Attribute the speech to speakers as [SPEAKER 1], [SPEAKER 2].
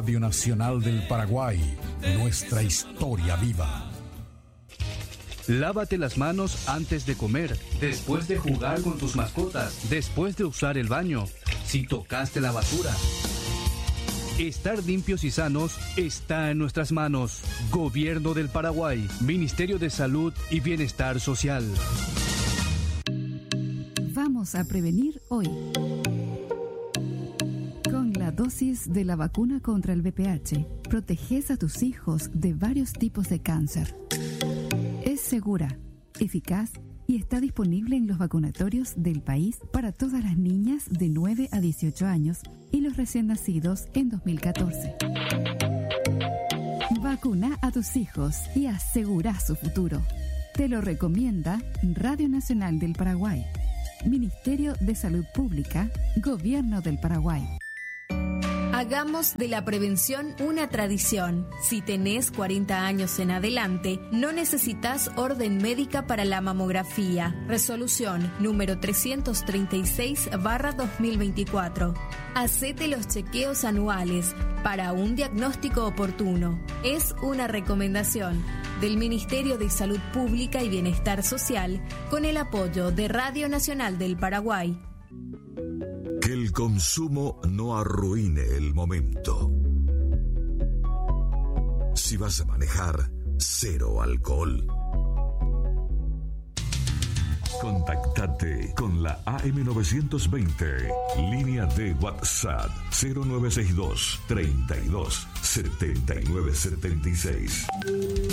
[SPEAKER 1] Radio Nacional del Paraguay, nuestra historia viva.
[SPEAKER 2] Lávate las manos antes de comer, después de jugar con tus mascotas, después de usar el baño, si tocaste la basura. Estar limpios y sanos está en nuestras manos. Gobierno del Paraguay, Ministerio de Salud y Bienestar Social.
[SPEAKER 3] Vamos a prevenir hoy. Con la dosis de la vacuna contra el VPH, proteges a tus hijos de varios tipos de cáncer. Es segura, eficaz y está disponible en los vacunatorios del país para todas las niñas de 9 a 18 años y los recién nacidos en 2014. Vacuna a tus hijos y asegura su futuro. Te lo recomienda Radio Nacional del Paraguay, Ministerio de Salud Pública, Gobierno del Paraguay.
[SPEAKER 4] Hagamos de la prevención una tradición. Si tenés 40 años en adelante, no necesitas orden médica para la mamografía. Resolución número 336/2024. Hacete los chequeos anuales para un diagnóstico oportuno. Es una recomendación del Ministerio de Salud Pública y Bienestar Social con el apoyo de Radio Nacional del Paraguay.
[SPEAKER 5] Que el consumo no arruine el momento. Si vas a manejar, cero alcohol. Contactate con la AM920, línea de WhatsApp 0962 32 79 76.